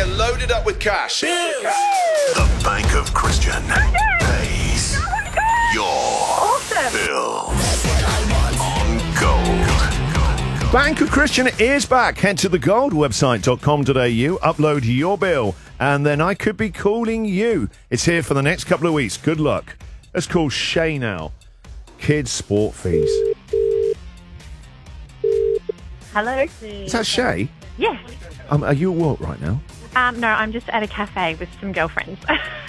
loaded up with cash. The Bank of Christian pays your bills on Gold. Bank of Christian is back. Head to the goldwebsite.com.au, upload your bill, and then I could be calling you. It's here for the next couple of weeks. Good luck. Let's call Shay now. Kids sport fees. Hello? Is that Shay? Yes. Are you at work right now? No, I'm just at a cafe with some girlfriends.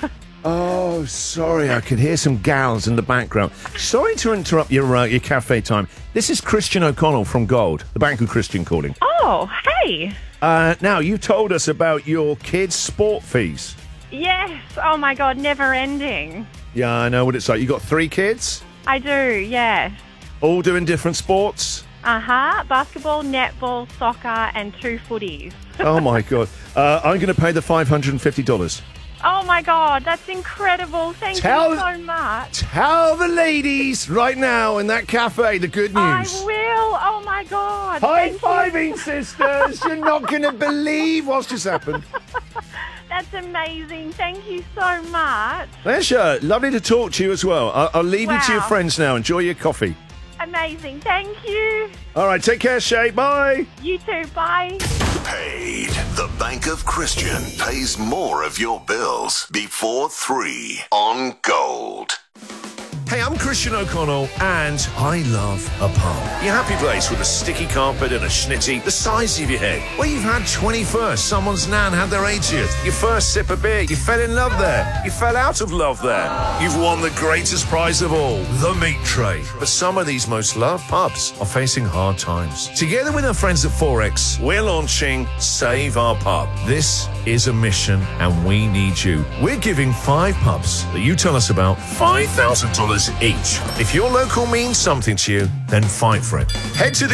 Oh, sorry, I could hear some gals in the background. Sorry to interrupt your cafe time. This is Christian O'Connell from Gold, the Bank of Christian calling. Oh, hey. Now, you told us about your kids' sport fees. Yes. Oh, my God, never ending. Yeah, I know what it's like. You got 3 kids? I do, yes. All doing different sports? Basketball, netball, soccer, and 2 footies. Oh, my God. I'm going to pay the $550. Oh, my God, that's incredible. Thank you so much. Tell the ladies right now in that cafe the good news. I will. Oh, my God. High-fiving, sisters. You're not going to believe what's just happened. That's amazing. Thank you so much. Pleasure. Lovely to talk to you as well. I'll leave you to your friends now. Enjoy your coffee. Amazing. Thank you. All right, take care, Shay. Bye. You too. Bye. Paid. The Bank of Christian pays more of your bills before 3 on Gold. Hey, I'm Christian O'Connell, and I love a pub. Your happy place with a sticky carpet and a schnitty the size of your head. Where you've had 21st, someone's nan had their 80th. Your first sip of beer, you fell in love there. You fell out of love there. You've won the greatest prize of all, the meat tray. But some of these most loved pubs are facing hard times. Together with our friends at Forex, we're launching Save Our Pub. This is a mission, and we need you. We're giving 5 pubs that you tell us about $5,000 each. If your local means something to you, then fight for it. Head to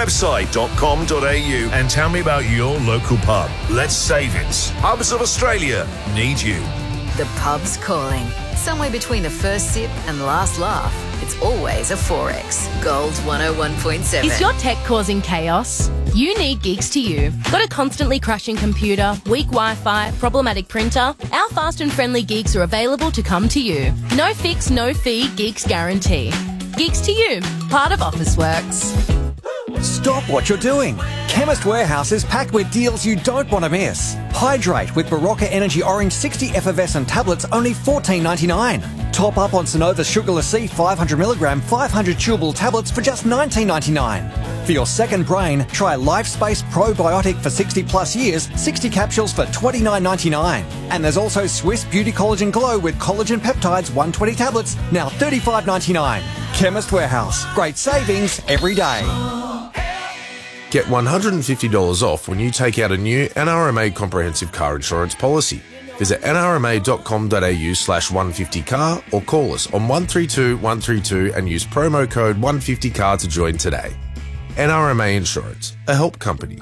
thegoldwebsite.com.au and tell me about your local pub. Let's save it. Pubs of Australia need you. The pub's calling. Somewhere between the first sip and last laugh, it's always a Forex. Gold 101.7. Is your tech causing chaos? You need Geeks to You. Got a constantly crashing computer, weak Wi-Fi, problematic printer? Our fast and friendly geeks are available to come to you. No fix, no fee, Geeks guarantee. Geeks to You, part of Officeworks. Stop what you're doing. Chemist Warehouse is packed with deals you don't want to miss. Hydrate with Barocca Energy Orange 60 effervescent tablets, only $14.99. Top up on Sonova Sugarless C 500mg 500 chewable tablets for just $19.99. For your second brain, try LifeSpace Probiotic for 60 plus years, 60 capsules for $29.99. And there's also Swiss Beauty Collagen Glow with collagen peptides 120 tablets, now $35.99. Chemist Warehouse. Great savings every day. Get $150 off when you take out a new NRMA comprehensive car insurance policy. Visit nrma.com.au/150car or call us on 132 132 and use promo code 150car to join today. NRMA Insurance, a help company.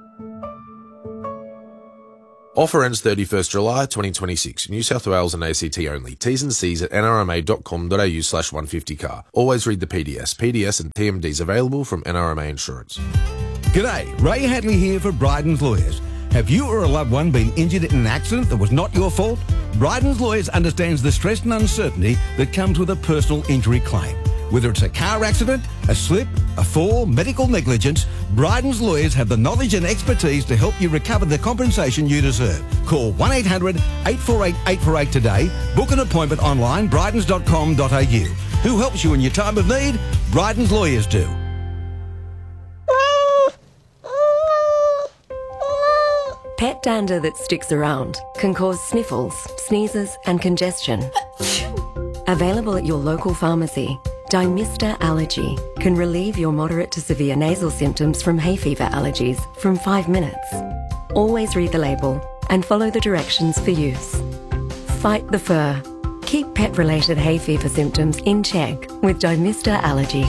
Offer ends 31st July 2026. New South Wales and ACT only. T's and C's at nrma.com.au/150car. Always read the PDS. PDS and TMDs available from NRMA Insurance. G'day, Ray Hadley here for Bryden's Lawyers. Have you or a loved one been injured in an accident that was not your fault? Bryden's Lawyers understands the stress and uncertainty that comes with a personal injury claim. Whether it's a car accident, a slip, a fall, medical negligence, Bryden's Lawyers have the knowledge and expertise to help you recover the compensation you deserve. Call 1-800-848-848 today. Book an appointment online, brydens.com.au. Who helps you in your time of need? Bryden's Lawyers do. Pet dander that sticks around can cause sniffles, sneezes and congestion. Available at your local pharmacy, Dymista Allergy can relieve your moderate to severe nasal symptoms from hay fever allergies from 5 minutes. Always read the label and follow the directions for use. Fight the fur. Keep pet-related hay fever symptoms in check with Dymista Allergy.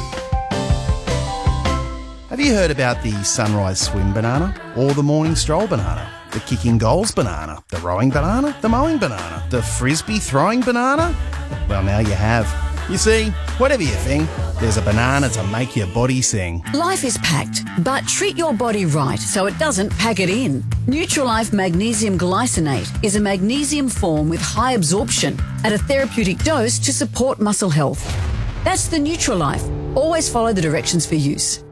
Have you heard about the sunrise swim banana or the morning stroll banana? The kicking goals banana, the rowing banana, the mowing banana, the frisbee throwing banana? Well, now you have. You see, whatever you think, there's a banana to make your body sing. Life is packed, but treat your body right so it doesn't pack it in. Nutrilife Magnesium Glycinate is a magnesium form with high absorption at a therapeutic dose to support muscle health. That's the Nutrilife. Always follow the directions for use.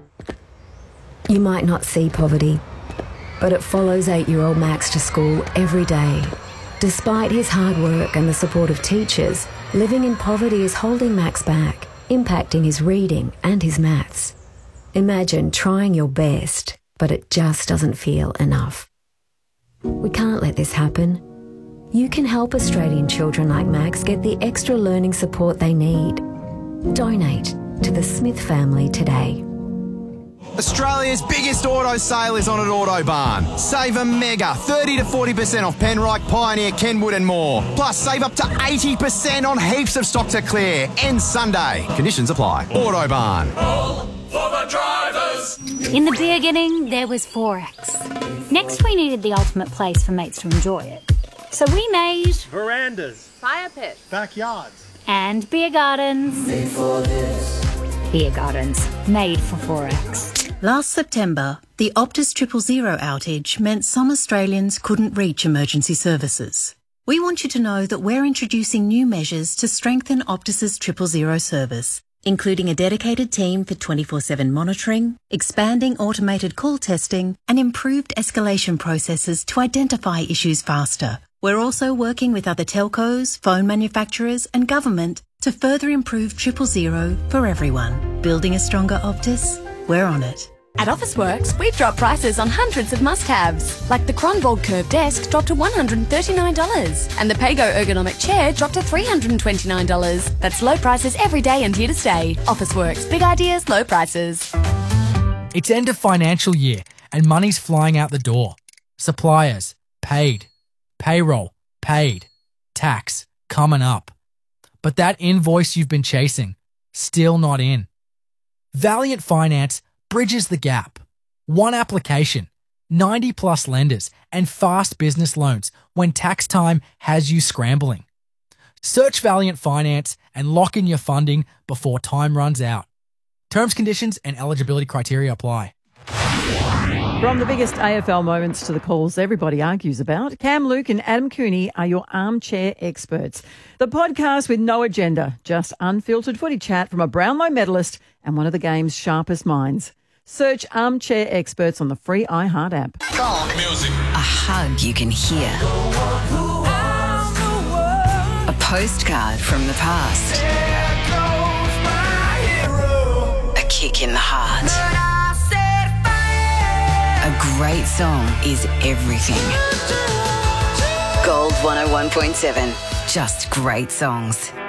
You might not see poverty, but it follows 8-year-old Max to school every day. Despite his hard work and the support of teachers, living in poverty is holding Max back, impacting his reading and his maths. Imagine trying your best, but it just doesn't feel enough. We can't let this happen. You can help Australian children like Max get the extra learning support they need. Donate to the Smith family today. Australia's biggest auto sale is on at Autobarn. Save a mega 30 to 40% off Penrite, Pioneer, Kenwood and more. Plus save up to 80% on heaps of stock to clear. Ends Sunday. Conditions apply. Autobarn. All for the drivers. In the beginning, there was Forex. Next, we needed the ultimate place for mates to enjoy it. So we made verandas, fire pits, backyards, and beer gardens. Made for this. Beer gardens made for Forex. Last September, the Optus 000 outage meant some Australians couldn't reach emergency services. We want you to know that we're introducing new measures to strengthen Optus's 000 service, including a dedicated team for 24/7 monitoring, expanding automated call testing, and improved escalation processes to identify issues faster. We're also working with other telcos, phone manufacturers, and government to further improve 000 for everyone. Building a stronger Optus? We're on it. At Officeworks, we've dropped prices on hundreds of must-haves, like the Kronborg Curve Desk dropped to $139, and the Pago Ergonomic Chair dropped to $329. That's low prices every day and here to stay. Officeworks, big ideas, low prices. It's end of financial year, and money's flying out the door. Suppliers, paid. Payroll, paid. Tax, coming up. But that invoice you've been chasing, still not in. Valiant Finance bridges the gap. One application, 90 plus lenders, and fast business loans when tax time has you scrambling. Search Valiant Finance and lock in your funding before time runs out. Terms, conditions, and eligibility criteria apply. From the biggest AFL moments to the calls everybody argues about, Cam Luke and Adam Cooney are your armchair experts. The podcast with no agenda, just unfiltered footy chat from a Brownlow medalist and one of the game's sharpest minds. Search Armchair Experts on the free iHeart app. Gold music. A hug you can hear. A postcard from the past. A kick in the heart. A great song is everything. Gold 101.7. Just great songs.